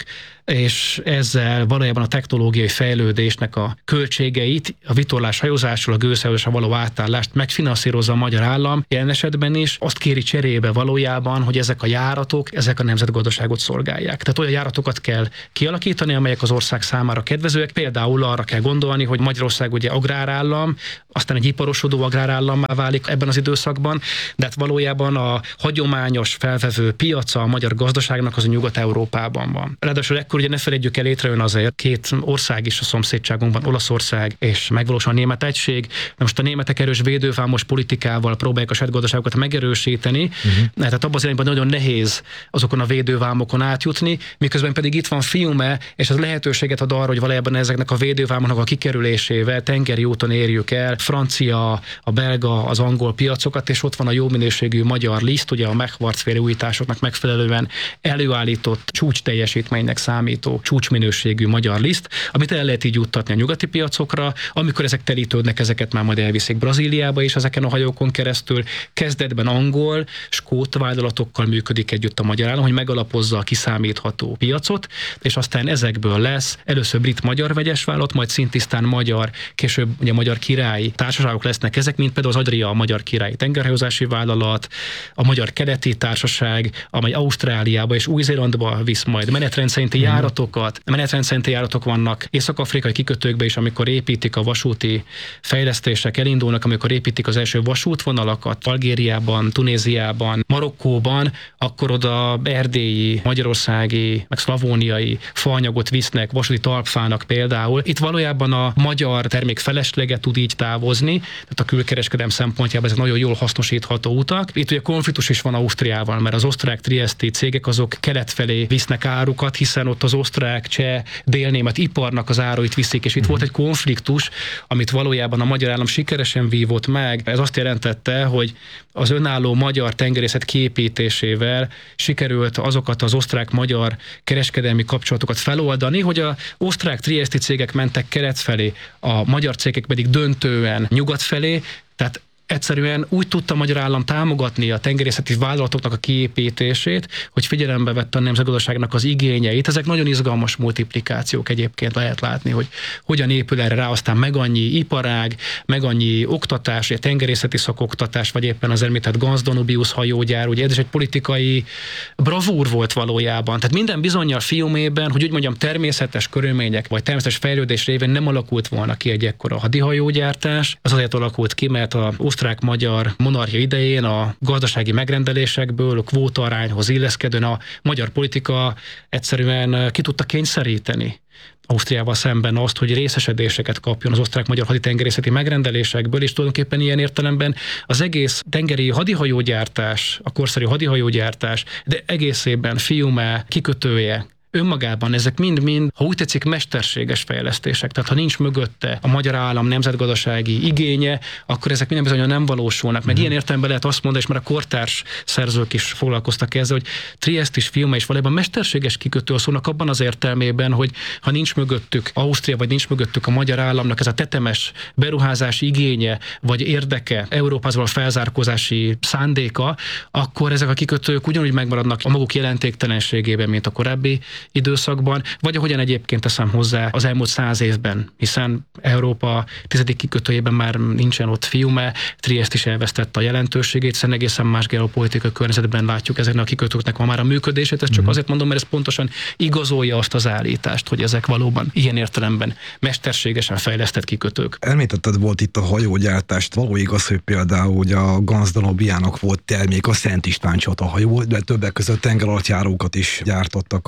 és ezzel valójában a technológiai fejlődésnek a költségeit, a vitorlás hajózásról a gőzhajózásra való átállást megfinanszírozza a magyar állam. Jelen esetben is azt kéri cserébe valójában, hogy ezek a járatok, ezek a nemzetgazdaságot szolgálják. Tehát olyan járatokat kell kialakítani, amelyek az ország számára kedvezőek. Például arra kell gondolni, hogy Magyarország ugye agrárállam, aztán egy iparosodó agrárállammá válik ebben az időszakban, de hát valójában a hagyományos felvevő piaca a magyar gazdaságnak az a Nyugat-Európában van. Ráadásul ekkor ugye ne felejtjük el, létrejön azért két ország is a szomszédságunkban, Olaszország és megvalósul a német egység. De most a németek erős védővámos politikával próbálják a saját gazdaságokat megerősíteni, uh-huh. tehát abban az irányban nagyon nehéz azokon a védővámokon átjutni, miközben pedig itt van Fiume, és az lehetőséget ad arra, hogy valójában ezeknek a védővámoknak a kikerülésével tengeri úton érjük el francia, a belga, az angol piacokat, és ott van a jó minőségű magyar liszt, ugye a Mechwartz-féle újításoknak megfelelően előállított csúcs teljesítménynek számító csúcsminőségű magyar liszt, amit el lehet így juttatni a nyugati piacokra, amikor ezek telítődnek, ezeket már majd elviszik Brazíliába is ezeken a hajókon keresztül. Kezdetben angol, skót vállalatokkal működik együtt a magyar állam, hogy megalapozza a kiszámítható piacot, és aztán ezekből lesz először brit-magyar vegyes vállalat, majd szintisztán magyar, később ugye magyar királyi társaságok lesznek ezek, mint például az Adria, a magyar királyi tengerhajózási vállalat, a magyar keleti társaság, amely Ausztráliába és Új-Zélandba visz majd menetrend szerinti járatokat. Menetrend szerinti járatok vannak észak-afrikai kikötőkbe is, amikor építik a vasúti fejlesztések, elindulnak, amikor építik az első vasútvonalakat Algériában, Tunéziában, Marokkóban, akkor oda erdélyi, magyarországi, meg szlavóniai faanyagot visznek, vasúti talpfának például. Itt valójában a magyar termék felesleget tud így távozni, tehát a külkereskedelem szempontjából ezek nagyon jól hasznosítható utak. Itt ugye konfliktus is van Ausztriával, mert az osztrák trieszti cégek azok kelet felé visznek árukat, hiszen ott az osztrák, cseh, délnémet iparnak az áruit viszik, és itt mm. volt egy konfliktus, amit valójában a magyar állam sikeresen vívott meg. Ez azt jelentette, hogy az önálló magyar tengerészet kiépítésével sikerült azokat az osztrák-magyar kereskedelmi kapcsolatokat feloldani, hogy az osztrák trieszti cégek mentek kelet felé, a magyar cégek pedig döntően nyugat felé, tehát egyszerűen úgy tudta a magyar állam támogatni a tengerészeti vállalatoknak a kiépítését, hogy figyelembe vette a nemzetgazdaságnak az igényeit. Ezek nagyon izgalmas multiplikációk egyébként, lehet látni, hogy hogyan épül erre rá aztán meg annyi iparág, meg annyi oktatás, egy tengerészeti szakoktatás, vagy éppen az említett Ganz Danubius hajógyár, ugye ez is egy politikai bravúr volt valójában. Tehát minden bizonnyal Fiumében, hogy úgy mondjam, természetes körülmények, vagy természetes fejlődés révén nem alakult volna ki egy ekkora hadihajógyártás. Az azért alakult ki, mert a osztrák-magyar monarchia idején a gazdasági megrendelésekből, a kvótaarányhoz illeszkedően a magyar politika egyszerűen ki tudta kényszeríteni Ausztriával szemben azt, hogy részesedéseket kapjon az osztrák-magyar haditengerészeti megrendelésekből, és tulajdonképpen ilyen értelemben az egész tengeri hadihajógyártás, a korszerű hadihajógyártás, de egészében Fiume kikötője, önmagában ezek mind-mind, ha úgy tetszik, mesterséges fejlesztések. Tehát ha nincs mögötte a magyar állam nemzetgazdasági igénye, akkor ezek minden bizonyan nem valósulnak. Meg mm. ilyen értelemben lehet azt mondani, és már a kortárs szerzők is foglalkoztak ezzel, hogy Triest is, Fiume is valójában mesterséges kikötő szólnak abban az értelmében, hogy ha nincs mögöttük Ausztria, vagy nincs mögöttük a magyar államnak ez a tetemes beruházási igénye, vagy érdeke, Európához való felzárkózási szándéka, akkor ezek a kikötők ugyanúgy megmaradnak a maguk jelentéktelenségében, mint a korábbi időszakban, vagy ahogyan egyébként teszem hozzá az elmúlt száz évben, hiszen Európa tizedik kikötőjében már nincsen ott Fiume, Triest is elvesztette a jelentőségét, hiszen egészen más geopolitikai környezetben látjuk ezeknek a kikötőknek ma már a működését, ez csak mm. azért mondom, mert ez pontosan igazolja azt az állítást, hogy ezek valóban ilyen értelemben mesterségesen fejlesztett kikötők. Említetted, volt itt a hajógyártást, való igaz, hogy például hogy a Ganz Danubiának volt termék a Szent István csatahajó, de többek között tengeralattjárókat is gyártottak a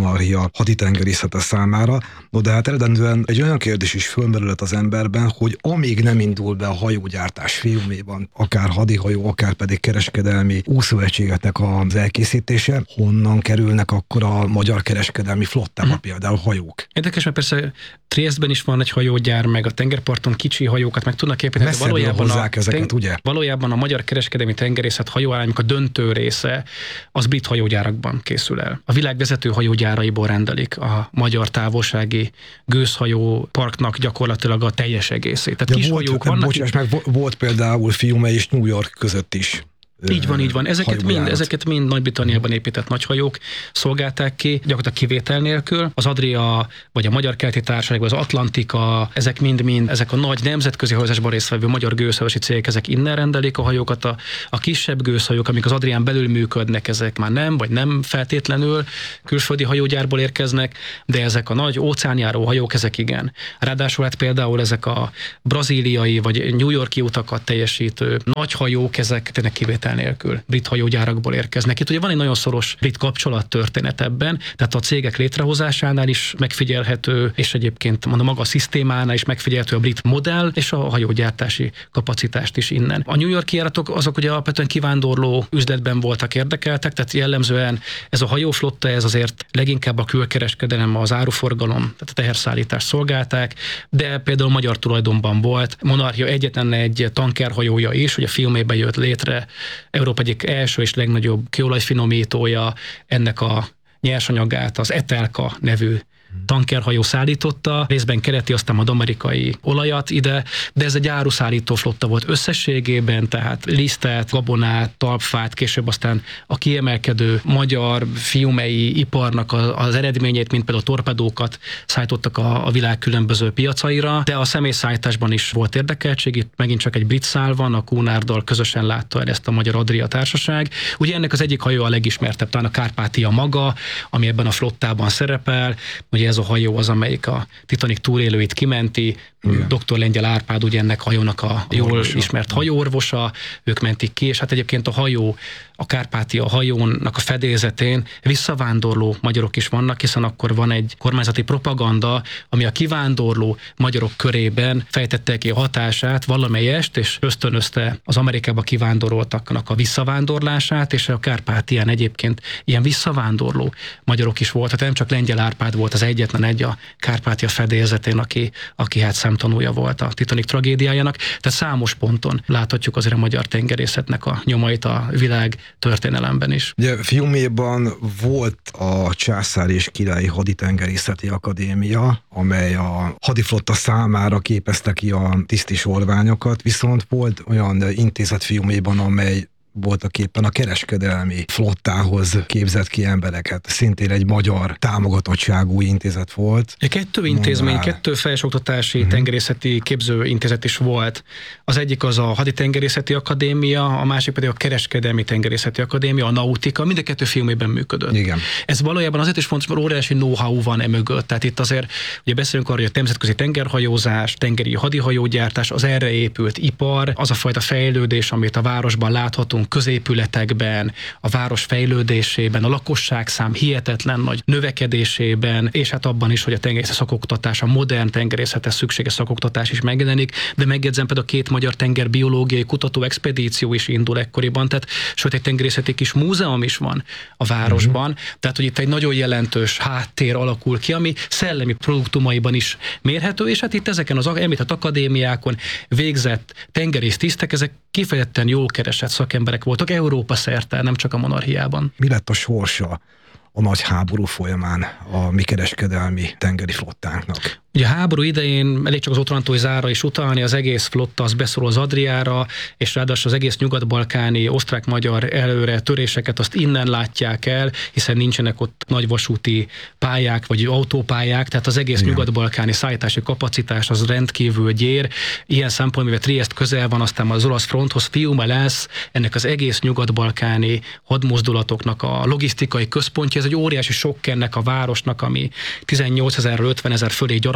monarchia haditengerészete számára. No, de hát eredendően egy olyan kérdés is fölmerülhet az emberben, hogy amíg nem indul be a hajógyártás Fiuméban, akár hadihajó, akár pedig kereskedelmi úszóegységeknek az elkészítése, honnan kerülnek akkor a magyar kereskedelmi flottába például hajók? Érdekes, mert persze Triestben is van egy hajógyár, meg a tengerparton kicsi hajókat meg tudnak építeni, de valójában a, ezeket, ten, ugye? valójában a magyar kereskedelmi tengerészet hajóállományok a döntő része az brit hajógyárakban készül el. A világ vezető hajógyáraiból rendelik a magyar távolsági gőzhajó parknak gyakorlatilag a teljes egészét. Tehát ja, kis volt, hajók vannak. Bocsáss meg, volt például Fiume és New York között is. Így van, így van. Ezeket mind, ezeket mind Nagy-Britanniában épített nagyhajók szolgálták ki, gyakorlatilag kivétel nélkül. Az Adria, vagy a Magyar Keleti Társaság, vagy az Atlantika, ezek mind-mind, ezek a nagy nemzetközi hajózásban résztvevő magyar gőzhajósi cégek, ezek innen rendelik a hajókat. A, a kisebb gőzhajók, amik az Adrián belül működnek, ezek már nem, vagy nem feltétlenül külföldi hajógyárból érkeznek, de ezek a nagy óceánjáró hajók, ezek igen. Ráadásul hát például ezek a brazíliai, vagy New Yorki utakat teljesítő nagy hajók, ezek tényleg kivétel nélkül brit hajógyárakból érkeznek. Itt ugye van egy nagyon szoros brit kapcsolat történet ebben, tehát a cégek létrehozásánál is megfigyelhető, és egyébként mondom, maga a szisztémánál is megfigyelhető a brit modell, és a hajógyártási kapacitást is innen. A New York-i járatok azok ugye alapvetően kivándorló üzletben voltak érdekeltek, tehát jellemzően ez a hajóflotta, ez azért leginkább a külkereskedelem, az áruforgalom, tehát a teherszállítást szolgálták, de például magyar tulajdonban volt. Monarchia egyetlen egy tankerhajója is, ugye Fiumében jött létre, Európa egyik első és legnagyobb kőolajfinomítója, ennek a nyersanyagát az Etelka nevű tankerhajó szállította, részben keleti, aztán az amerikai olajat ide, de ez egy áruszállító flotta volt összességében, tehát lisztet, gabonát, talpfát, később aztán a kiemelkedő magyar fiumei iparnak az eredményét, mint például a torpedókat szállítottak a, a világ különböző piacaira, de a személyszállításban is volt érdekeltség, itt megint csak egy brit szál van, a Cunarddal közösen látta el ezt a Magyar Adria Társaság. Ugye ennek az egyik hajó a legismertebb, talán a Kárpátia maga, ami ebben a flottában szerepel. Ugye ez a hajó az, amelyik a Titanic túlélőit kimenti, igen. doktor Lengyel Árpád ugye ennek hajónak a jól orvosa. Ismert hajóorvosa, ők mentik ki, és hát egyébként a hajó, a Kárpátia hajónak a fedélzetén visszavándorló magyarok is vannak, hiszen akkor van egy kormányzati propaganda, ami a kivándorló magyarok körében fejtette ki a hatását valamelyest, és ösztönözte az Amerikába kivándoroltaknak a visszavándorlását, és a Kárpátián egyébként ilyen visszavándorló magyarok is volt, tehát nem csak Lengyel Árpád volt az egyetlen egy a Kárpátia fedélzetén, aki, aki hát szemtanúja volt a Titanic tragédiájának, tehát számos ponton láthatjuk azért a magyar tengerészetnek a nyomait a világ történelemben is. Ugye Fiuméban volt a Császári és Királyi Haditengerészeti Akadémia, amely a hadiflotta számára képezte ki a tiszti sorványokat, viszont volt olyan intézet Fiuméban, amely voltak éppen a kereskedelmi flottához képzett ki embereket. Szintén egy magyar támogatottságú intézet volt. A kettő intézmény, kettő felsőoktatási uh-huh. tengerészeti képzőintézet is volt. Az egyik az a Haditengerészeti Akadémia, a másik pedig a Kereskedelmi Tengerészeti Akadémia, a Nautika, mind a kettő Fiumében működött. Igen. Ez valójában azért is fontos, mert óriási know-how van emögött. Tehát itt azért ugye beszélünk arról, hogy a nemzetközi tengerhajózás, tengeri hadihajógyártás, az erre épült ipar, az a fajta fejlődés, amit a városban láthatunk, középületekben, a város fejlődésében, a lakosságszám hihetetlen nagy növekedésében, és hát abban is, hogy a tengerészet szakoktatás, a modern tengerészethez szükséges szakoktatás is megjelenik, de megjegyzem például a két magyar tengerbiológiai kutató expedíció is indul ekkoriban, tehát sőt egy tengerészeti kis múzeum is van a városban, uh-huh. tehát hogy itt egy nagyon jelentős háttér alakul ki, ami szellemi produktumaiban is mérhető, és hát itt ezeken az említett akadémiákon végzett tengerész tisztek, ezek kifejezetten jól keresett szakemberek voltak Európa szerte, nem csak a monarchiában. Mi lett a sorsa a nagy háború folyamán a mi kereskedelmi tengeri flottánknak? Ugye a háború idején elég csak az Otrantói zárra is utalni, az egész flotta az beszorul az Adriára, és ráadásul az egész nyugat-balkáni osztrák-magyar előre töréseket azt innen látják el, hiszen nincsenek ott nagy vasúti pályák, vagy autópályák, tehát az egész igen. nyugat-balkáni szállítási kapacitás az rendkívül gyér. Ilyen szempontból, mivel Triest közel van, aztán az olasz fronthoz Fiume lesz, ennek az egész nyugat-balkáni hadmozdulatoknak a logisztikai központja, ez egy óriási sok ennek a városnak, ami tizennyolcezerről ötvenezer fölé gyarap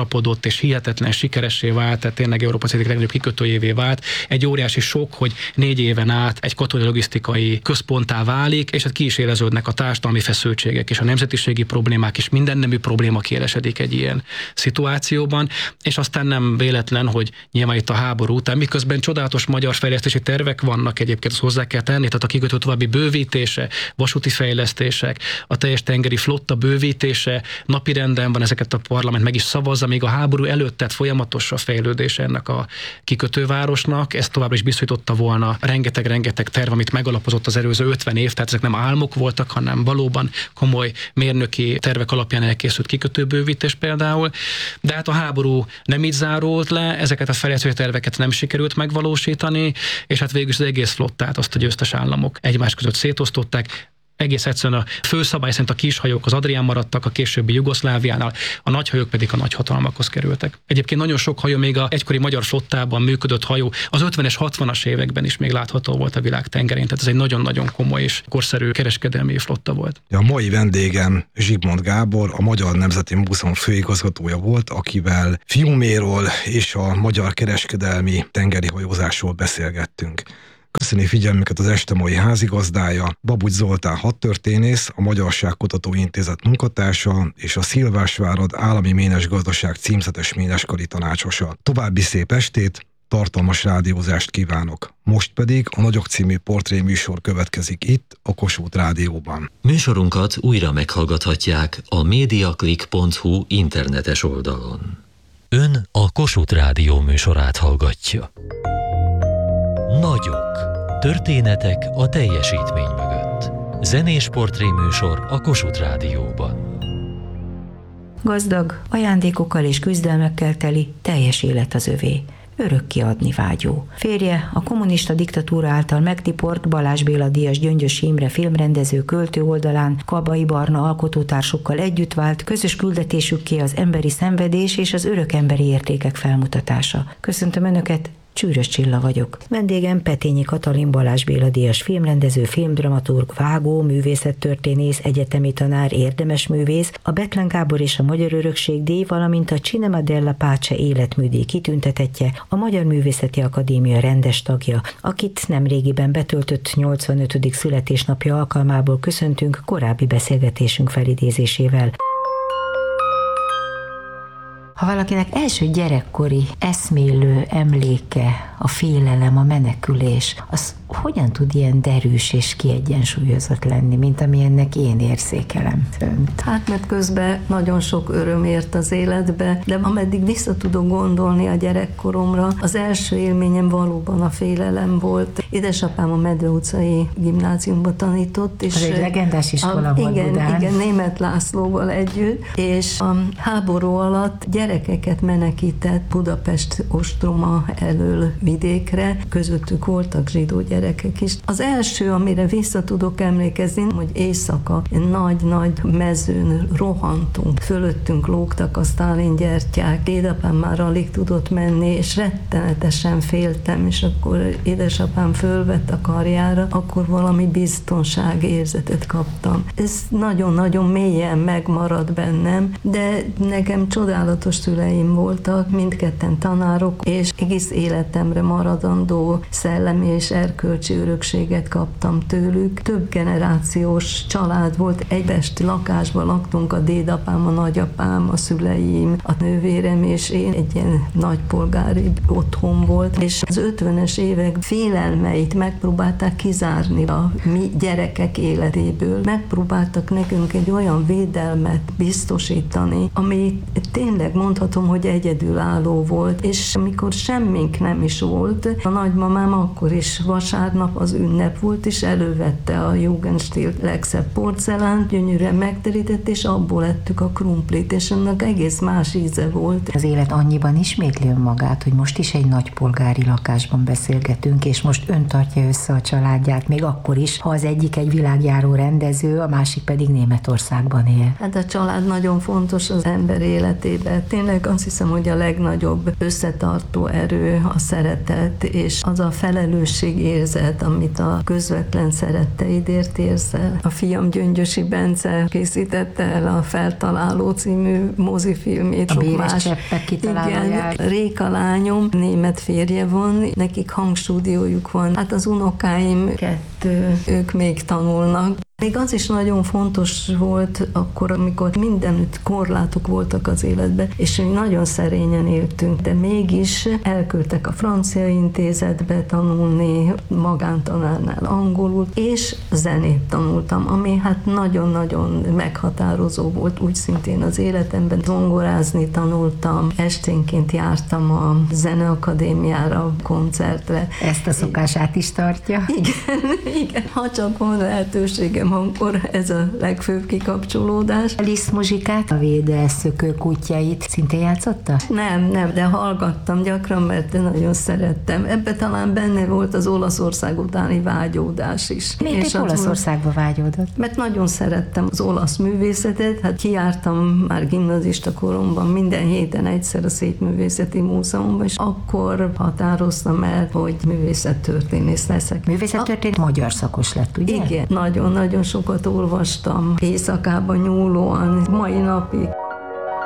megállapodott, és hihetetlen sikeressé vált, tehát tényleg Európa egyik legnagyobb kikötőjévé vált. Egy óriási sok, hogy négy éven át egy katonai logisztikai központtá válik, és hát ki is éreződnek a társadalmi feszültségek, és a nemzetiségi problémák, és minden nemű probléma kielesedik egy ilyen szituációban, és aztán nem véletlen, hogy nyilván itt a háború után, miközben csodálatos magyar fejlesztési tervek vannak, egyébként azt hozzá kell tenni, tehát a kikötő további bővítése, vasúti fejlesztések, a teljes tengeri flotta bővítése napirenden van, ezeket a parlament meg is szavazza, még a háború előtt, tehát folyamatos a fejlődése ennek a kikötővárosnak, ez továbbra is bizonyította volna rengeteg-rengeteg terv, amit megalapozott az előző ötven év, tehát ezek nem álmok voltak, hanem valóban komoly mérnöki tervek alapján elkészült kikötőbővítés például, de hát a háború nem így zárult le, ezeket a fejlesztési terveket nem sikerült megvalósítani, és hát végül is az egész flottát, azt a győztes államok egymás között szétosztották. Egész egyszerűen a főszabály szerint a kishajók az Adrián maradtak, a későbbi Jugoszláviánál, a nagyhajók pedig a nagyhatalmakhoz kerültek. Egyébként nagyon sok hajó, még a egykori magyar flottában működött hajó, az ötvenes, hatvanas években is még látható volt a világ tengerén, tehát ez egy nagyon-nagyon komoly és korszerű kereskedelmi flotta volt. A mai vendégem Zsigmond Gábor, a Magyar Nemzeti Múzeum főigazgatója volt, akivel Fiuméról és a magyar kereskedelmi tengeri hajózásról beszélgettünk. Köszöni figyelmüket az este mai házigazdája, Babucs Zoltán hadtörténész, a Magyarságkutató Intézet munkatársa és a Szilvásvárad Állami Ménesgazdaság címzetes méneskari tanácsosa. További szép estét, tartalmas rádiózást kívánok. Most pedig a Nagyok című portréműsor következik itt, a Kossuth Rádióban. Műsorunkat újra meghallgathatják a mediaclick pont hu internetes oldalon. Ön a Kossuth Rádió műsorát hallgatja. Nagyok. Történetek a teljesítmény mögött. Zenés portréműsor a Kossuth Rádióban. Gazdag, ajándékokkal és küzdelmekkel teli, teljes élet az övé. Örökké adni vágyó. Férje, a kommunista diktatúra által megtiport Balázs Béla díjas Gyöngyösi Imre filmrendező költő oldalán Kabai Barna alkotótársukkal együtt vált, közös küldetésükké az emberi szenvedés és az örök emberi értékek felmutatása. Köszöntöm Önöket, Csűrös Csilla vagyok. Vendégem Petényi Katalin Balázs Béla díjas filmrendező, filmdramaturg, vágó, művészettörténész, egyetemi tanár, érdemes művész, a Bethlen Gábor és a Magyar Örökség díj, valamint a Cinema della Pace életműdíj kitüntetettje, a Magyar Művészeti Akadémia rendes tagja, akit nemrégiben betöltött nyolcvanötödik születésnapja alkalmából köszöntünk korábbi beszélgetésünk felidézésével. Ha valakinek első gyerekkori eszmélő emléke a félelem, a menekülés, az hogyan tud ilyen derűs és kiegyensúlyozott lenni, mint amilyennek én érzékelem önt? Hát mert közben nagyon sok öröm ért az életbe, de ameddig vissza tudok gondolni a gyerekkoromra, az első élményem valóban a félelem volt. Édesapám a Medve utcai gimnáziumba tanított. És az egy legendás iskola a, volt igen, Budán. Igen, Németh Lászlóval együtt, és a háború alatt gyerekeket menekített Budapest ostroma elől vidékre, közöttük voltak zsidó gyerekek is. Az első, amire vissza tudok emlékezni, hogy éjszaka nagy-nagy mezőn rohantunk, fölöttünk lógtak a Sztálin gyertyák, édapám már alig tudott menni, és rettenetesen féltem, és akkor édesapám fölvett a karjára, akkor valami biztonságérzetet kaptam. Ez nagyon-nagyon mélyen megmaradt bennem, de nekem csodálatos szüleim voltak, mindketten tanárok, és egész életemre maradandó szellemi és erkölcsi örökséget kaptam tőlük. Több generációs család volt, egy pesti lakásban laktunk, a dédapám, a nagyapám, a szüleim, a nővérem, és én egy ilyen nagypolgári otthon volt, és az ötvenes évek félelmeit megpróbálták kizárni a mi gyerekek életéből. Megpróbáltak nekünk egy olyan védelmet biztosítani, ami tényleg mondhatom, hogy egyedülálló volt, és amikor semmink nem is volt, a nagymamám akkor is vasárnap az ünnep volt, és elővette a Jugendstil legszebb porcelánt, gyönyörűen megterített, és abból ettük a krumplit, és annak egész más íze volt. Az élet annyiban ismétli önmagát, hogy most is egy nagypolgári lakásban beszélgetünk, és most ön tartja össze a családját, még akkor is, ha az egyik egy világjáró rendező, a másik pedig Németországban él. Hát a család nagyon fontos az ember életében. Tényleg azt hiszem, hogy a legnagyobb összetartó erő a szeretet, és az a felelősségérzet, érzed, amit a közvetlen szeretteidért érzel. A fiam Gyöngyösi Bence készítette el a Feltaláló című mozifilmét. A sok Béres más. Cseppek kitalálóját. Igen, Réka lányom, német férje van, nekik hangstúdiójuk van. Hát az unokáim kettő, ők még tanulnak. Még az is nagyon fontos volt akkor, amikor mindenütt korlátok voltak az életben, és mi nagyon szerényen éltünk, de mégis elküldtek a francia intézetbe tanulni, magántanárnál angolul, és zenét tanultam, ami hát nagyon-nagyon meghatározó volt, úgy szintén az életemben. Zongorázni tanultam, esténként jártam a Zeneakadémiára, koncertre. Ezt a szokását is tartja? Igen, igen. Ha csak van lehetőségem, akkor ez a legfőbb kikapcsolódás. A Liszt muzsikát, a Véde szökő kutyáit szintén játszotta? Nem, nem, de hallgattam gyakran, mert nagyon szerettem. Ebben talán benne volt az Olaszország utáni vágyódás is. Miért és Olaszországba vágyódott? Mert nagyon szerettem az olasz művészetet, hát kijártam már gimnazista koromban minden héten egyszer a Szépművészeti Múzeumban, és akkor határoztam el, hogy művészettörténész leszek. Művészettörténész magyar szakos lett, ugye? Igen, nagyon-nagyon sokat olvastam, éjszakában nyúlóan, mai napig.